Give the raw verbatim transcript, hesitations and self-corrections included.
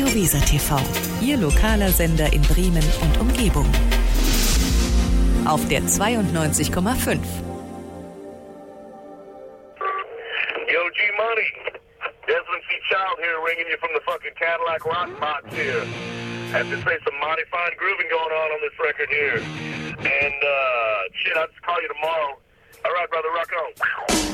Radio Weser T V, Ihr lokaler Sender in Bremen und Umgebung. Auf der zweiundneunzig Komma fünf. Yo, G-Money. Desmond C. Child here, ringing you from the fucking Cadillac Rock Box here. Have to say some mighty fine grooving going on on this record here. And, uh, shit, I'll just call you tomorrow. All right, brother, rock on.